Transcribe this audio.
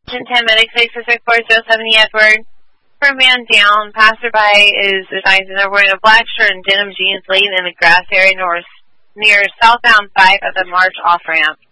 1010 Medic 66407 Edward. For a man down, passerby is advising they're wearing a black shirt and denim jeans laying in the grass area near southbound 5 at the March off-ramp.